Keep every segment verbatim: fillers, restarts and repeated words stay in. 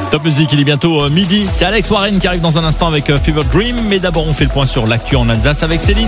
Top Music, il est bientôt midi. C'est Alex Warren qui arrive dans un instant avec Fever Dream. Mais d'abord, on fait le point sur l'actu en Alsace avec Céline.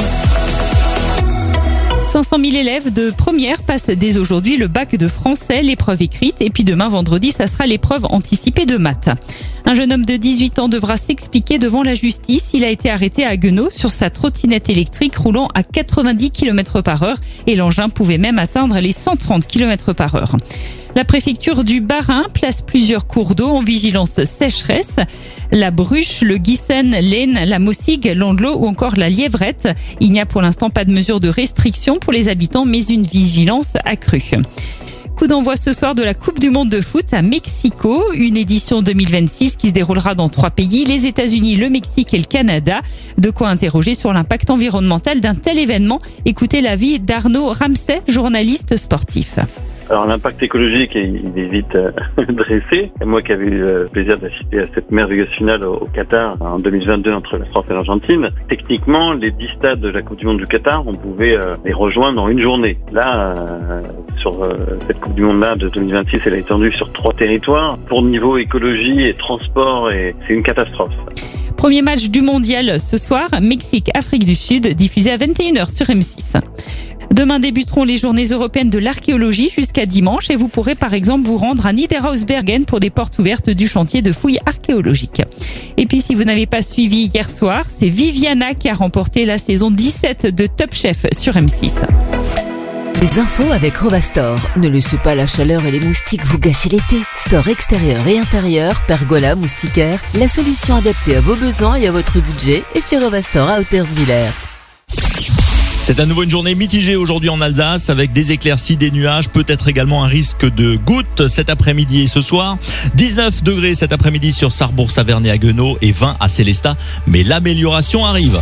cinq cent mille élèves de première passent dès aujourd'hui le bac de français, l'épreuve écrite. Et puis demain, vendredi, ça sera l'épreuve anticipée de maths. Un jeune homme de dix-huit ans devra s'expliquer devant la justice. Il a été arrêté à Haguenau sur sa trottinette électrique roulant à quatre-vingt-dix kilomètres par heure. Et l'engin pouvait même atteindre les cent trente kilomètres par heure. La préfecture du Bas-Rhin place plusieurs cours d'eau en vigilance sécheresse. La Bruche, le Guissen, l'Aisne, la Mossigue, l'Andelot ou encore la Lièvrette. Il n'y a pour l'instant pas de mesure de restriction pour les habitants, mais une vigilance accrue. Coup d'envoi ce soir de la Coupe du Monde de foot à Mexico, une édition deux mille vingt-six qui se déroulera dans trois pays, les États-Unis, le Mexique et le Canada. De quoi interroger sur l'impact environnemental d'un tel événement. Écoutez l'avis d'Arnaud Ramsay, journaliste sportif. Alors l'impact écologique, il est vite euh, dressé. Et moi qui avais eu le plaisir d'assister à cette merveilleuse finale au, au Qatar en deux mille vingt-deux entre la France et l'Argentine, techniquement, les dix stades de la Coupe du Monde du Qatar, on pouvait euh, les rejoindre en une journée. Là, euh, sur euh, cette Coupe du Monde-là de deux mille vingt-six, elle est étendue sur trois territoires. Pour niveau écologie et transport, et c'est une catastrophe. Premier match du mondial ce soir, Mexique-Afrique du Sud, diffusé à vingt et une heures sur M six. Demain débuteront les journées européennes de l'archéologie jusqu'à dimanche et vous pourrez par exemple vous rendre à Niederhausbergen pour des portes ouvertes du chantier de fouilles archéologiques. Et puis si vous n'avez pas suivi hier soir, c'est Viviana qui a remporté la saison dix-sept de Top Chef sur M six. Les infos avec Rovastor. Ne laissez pas la chaleur et les moustiques vous gâcher l'été. Store extérieur et intérieur, pergola, moustiquaire, la solution adaptée à vos besoins et à votre budget est chez Rovastor à Hauterswiller. C'est à nouveau une journée mitigée aujourd'hui en Alsace avec des éclaircies, des nuages, peut-être également un risque de gouttes cet après-midi et ce soir. dix-neuf degrés cet après-midi sur Sarrebourg, Saverne et Haguenau et vingt à Célestat. Mais l'amélioration arrive.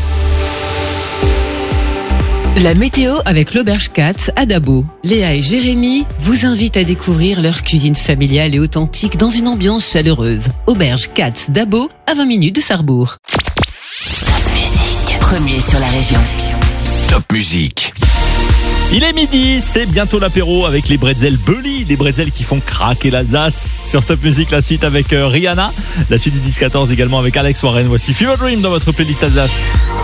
La météo avec l'Auberge Katz à Dabo. Léa et Jérémy vous invitent à découvrir leur cuisine familiale et authentique dans une ambiance chaleureuse. Auberge Katz Dabo à vingt minutes de Sarrebourg. Top Music, premier sur la région. Top Music. Il est midi, c'est bientôt l'apéro avec les bretzels Bully, les bretzels qui font craquer l'Alsace. Sur Top Music, la suite avec Rihanna, la suite du dix quatorze également avec Alex Warren. Voici Fever Dream dans votre playlist Alsace.